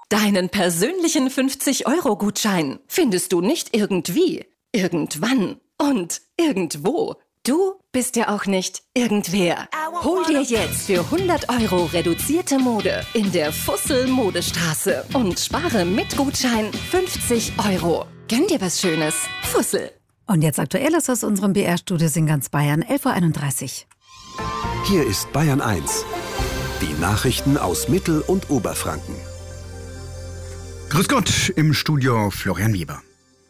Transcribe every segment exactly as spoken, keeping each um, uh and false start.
Deinen persönlichen fünfzig-Euro-Gutschein findest du nicht irgendwie, irgendwann und irgendwo. Du bist ja auch nicht irgendwer. Hol dir jetzt für hundert Euro reduzierte Mode in der Fussel-Modestraße und spare mit Gutschein fünfzig Euro. Gönn dir was Schönes. Fussel. Und jetzt Aktuelles aus unserem B R-Studios in ganz Bayern, elf Uhr einunddreißig. Hier ist Bayern eins. Die Nachrichten aus Mittel- und Oberfranken. Grüß Gott, im Studio Florian Weber.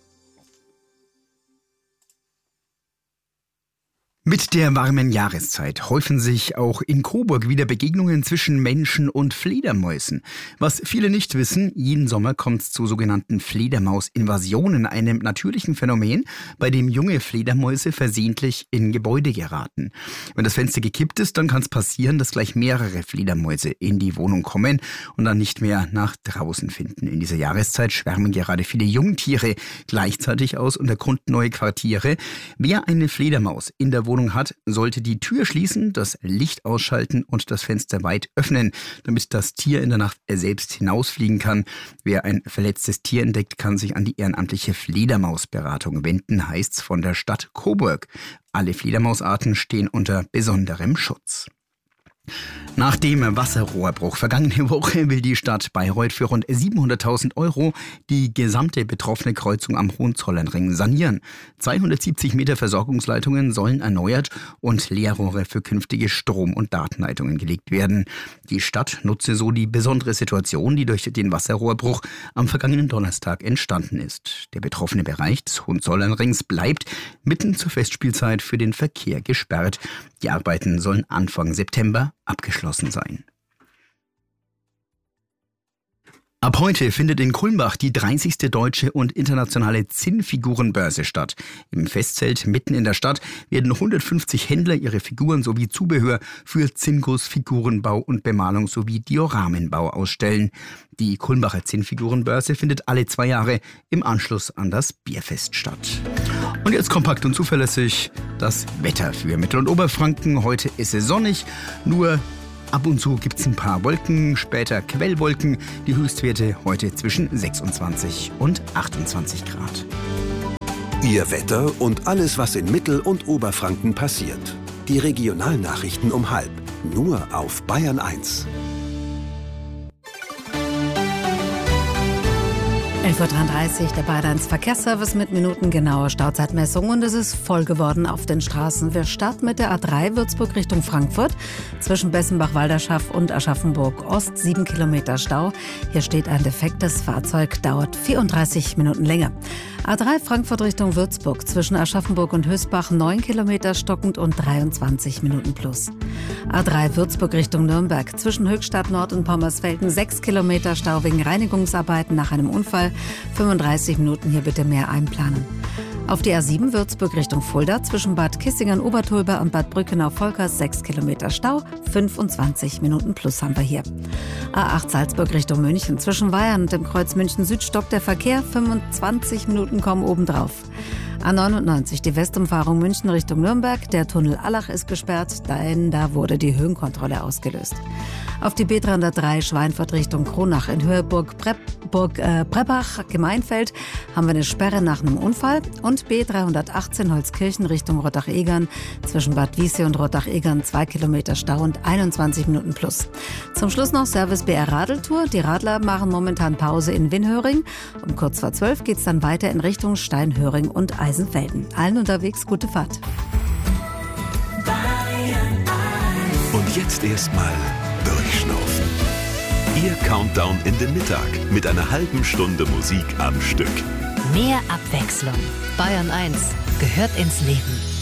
Mit der warmen Jahreszeit häufen sich auch in Coburg wieder Begegnungen zwischen Menschen und Fledermäusen. Was viele nicht wissen, jeden Sommer kommt es zu sogenannten Fledermausinvasionen, einem natürlichen Phänomen, bei dem junge Fledermäuse versehentlich in Gebäude geraten. Wenn das Fenster gekippt ist, dann kann es passieren, dass gleich mehrere Fledermäuse in die Wohnung kommen und dann nicht mehr nach draußen finden. In dieser Jahreszeit schwärmen gerade viele Jungtiere gleichzeitig aus und erkunden neue Quartiere. Wer eine Fledermaus in der Wohnung hat, sollte die Tür schließen, das Licht ausschalten und das Fenster weit öffnen, damit das Tier in der Nacht selbst hinausfliegen kann. Wer ein verletztes Tier entdeckt, kann sich an die ehrenamtliche Fledermausberatung wenden, heißt's von der Stadt Coburg. Alle Fledermausarten stehen unter besonderem Schutz. Nach dem Wasserrohrbruch vergangene Woche will die Stadt Bayreuth für rund siebenhunderttausend Euro die gesamte betroffene Kreuzung am Hohenzollernring sanieren. zweihundertsiebzig Meter Versorgungsleitungen sollen erneuert und Leerrohre für künftige Strom- und Datenleitungen gelegt werden. Die Stadt nutze so die besondere Situation, die durch den Wasserrohrbruch am vergangenen Donnerstag entstanden ist. Der betroffene Bereich des Hohenzollernrings bleibt mitten zur Festspielzeit für den Verkehr gesperrt. Die Arbeiten sollen Anfang September abgeschlossen sein. Ab heute findet in Kulmbach die dreißigste deutsche und internationale Zinnfigurenbörse statt. Im Festzelt mitten in der Stadt werden hundertfünfzig Händler ihre Figuren sowie Zubehör für Zinnguss, Figurenbau und Bemalung sowie Dioramenbau ausstellen. Die Kulmbacher Zinnfigurenbörse findet alle zwei Jahre im Anschluss an das Bierfest statt. Und jetzt kompakt und zuverlässig das Wetter für Mittel- und Oberfranken. Heute ist es sonnig, nur ab und zu gibt es ein paar Wolken, später Quellwolken. Die Höchstwerte heute zwischen sechsundzwanzig und achtundzwanzig Grad. Ihr Wetter und alles, was in Mittel- und Oberfranken passiert. Die Regionalnachrichten um halb. Nur auf Bayern eins. elf Uhr dreiunddreißig, der Bayern eins Verkehrsservice mit minutengenauer Stauzeitmessung und es ist voll geworden auf den Straßen. Wir starten mit der A drei Würzburg Richtung Frankfurt zwischen Bessenbach-Walderschaff und Aschaffenburg Ost, sieben Kilometer Stau. Hier steht ein defektes Fahrzeug, dauert vierunddreißig Minuten länger. A drei Frankfurt Richtung Würzburg zwischen Aschaffenburg und Hösbach, neun Kilometer stockend und dreiundzwanzig Minuten plus. A drei Würzburg Richtung Nürnberg zwischen Höchstadt Nord und Pommersfelden, sechs Kilometer Stau wegen Reinigungsarbeiten nach einem Unfall. fünfunddreißig Minuten, hier bitte mehr einplanen. Auf die A sieben Würzburg Richtung Fulda zwischen Bad Kissingen-Obertulber und Bad Brückenau-Volkers sechs Kilometer Stau, fünfundzwanzig Minuten plus haben wir hier. A acht Salzburg Richtung München zwischen Weihern und dem Kreuz München Süd stockt der Verkehr, fünfundzwanzig Minuten kommen obendrauf. A neunundneunzig, die Westumfahrung München Richtung Nürnberg. Der Tunnel Allach ist gesperrt, denn da wurde die Höhenkontrolle ausgelöst. Auf die B dreihundertdrei Schweinfurt Richtung Kronach in Höhe Burg, Prep, Burg äh, Preppach, Gemeinfeld haben wir eine Sperre nach einem Unfall. Und B dreihundertachtzehn Holzkirchen Richtung Rottach-Egern zwischen Bad Wiessee und Rottach-Egern zwei Kilometer Stau und einundzwanzig Minuten plus. Zum Schluss noch Service B R Radeltour. Die Radler machen momentan Pause in Winhöring. Um kurz vor zwölf geht es dann weiter in Richtung Steinhöring und Eisenfelden. Allen unterwegs gute Fahrt. Und jetzt erstmal durchschnaufen. Ihr Countdown in den Mittag mit einer halben Stunde Musik am Stück. Mehr Abwechslung. Bayern eins gehört ins Leben.